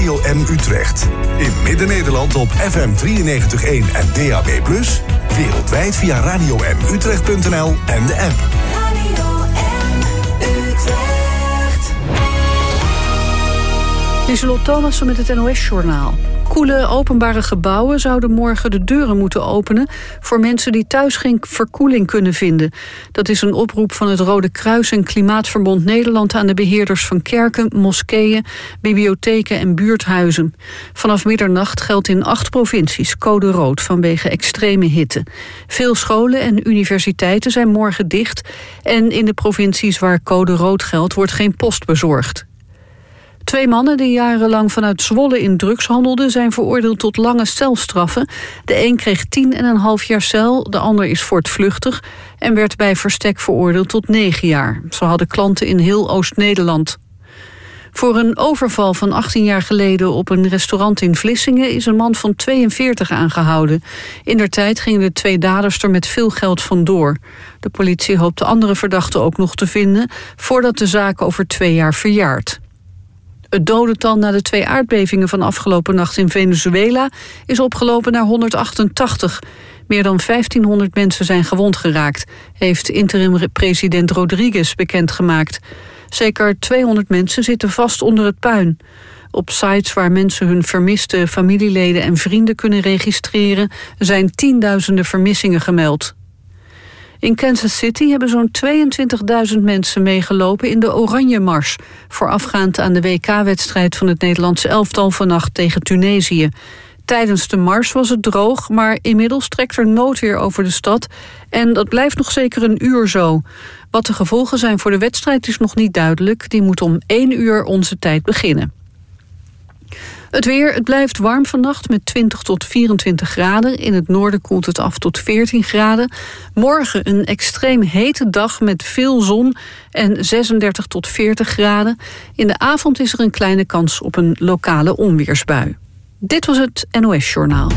Radio M Utrecht. In Midden-Nederland op FM 93.1 en DAB+. Wereldwijd via radiomutrecht.nl en de app. Radio M Utrecht. Lieselot Thomassen met het NOS-journaal. Koele openbare gebouwen zouden morgen de deuren moeten openen voor mensen die thuis geen verkoeling kunnen vinden. Dat is een oproep van het Rode Kruis en Klimaatverbond Nederland aan de beheerders van kerken, moskeeën, bibliotheken en buurthuizen. Vanaf middernacht geldt in 8 provincies code rood vanwege extreme hitte. Veel scholen en universiteiten zijn morgen dicht en in de provincies waar code rood geldt wordt geen post bezorgd. 2 mannen die jarenlang vanuit Zwolle in drugs handelden zijn veroordeeld tot lange celstraffen. De een kreeg 10,5 jaar cel, de ander is voortvluchtig en werd bij verstek veroordeeld tot 9 jaar. Ze hadden klanten in heel Oost-Nederland. Voor een overval van 18 jaar geleden op een restaurant in Vlissingen is een man van 42 aangehouden. Indertijd gingen de 2 daders er met veel geld vandoor. De politie hoopt de andere verdachten ook nog te vinden voordat de zaak over 2 jaar verjaart. Het dodental na de 2 aardbevingen van afgelopen nacht in Venezuela is opgelopen naar 188. Meer dan 1500 mensen zijn gewond geraakt, heeft interim-president Rodriguez bekendgemaakt. Zeker 200 mensen zitten vast onder het puin. Op sites waar mensen hun vermiste familieleden en vrienden kunnen registreren zijn tienduizenden vermissingen gemeld. In Kansas City hebben zo'n 22.000 mensen meegelopen in de Oranje Mars, voorafgaand aan de WK-wedstrijd van het Nederlandse elftal vannacht tegen Tunesië. Tijdens de mars was het droog, maar inmiddels trekt er noodweer over de stad en dat blijft nog zeker een uur zo. Wat de gevolgen zijn voor de wedstrijd is nog niet duidelijk. Die moet om 1 uur onze tijd beginnen. Het weer, het blijft warm vannacht met 20 tot 24 graden. In het noorden koelt het af tot 14 graden. Morgen een extreem hete dag met veel zon en 36 tot 40 graden. In de avond is er een kleine kans op een lokale onweersbui. Dit was het NOS-journaal.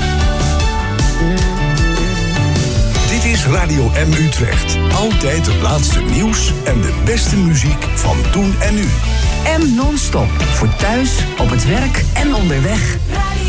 Dit is Radio M Utrecht. Altijd het laatste nieuws en de beste muziek van toen en nu. M non-stop. Voor thuis, op het werk en onderweg.